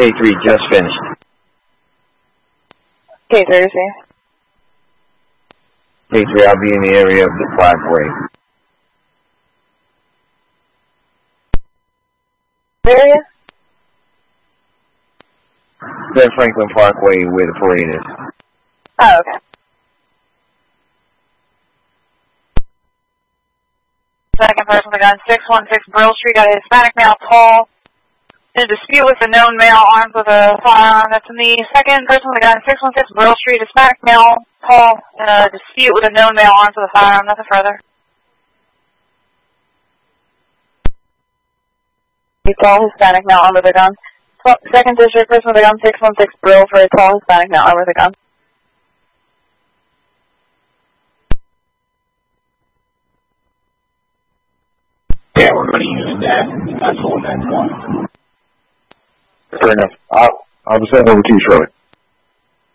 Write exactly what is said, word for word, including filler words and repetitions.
K three just finished. K three, see. K three, I'll be in the area of the Parkway. Area? Ben Franklin Parkway, where the parade is. Oh, okay. Second person with a gun, six one six Brill Street, got a Hispanic male, tall, in a dispute with a known male armed with a firearm. That's in the second person with a gun, six one six Brill Street, Hispanic male, tall, in a dispute with a known male armed with a firearm. Nothing further. Tall Hispanic male armed with a gun. Second district person with a gun, six one six Brill for a tall Hispanic male armed with a gun. Yeah, we're going to use that. That's all that's one. Fair enough. I'll, I'll send over to you shortly.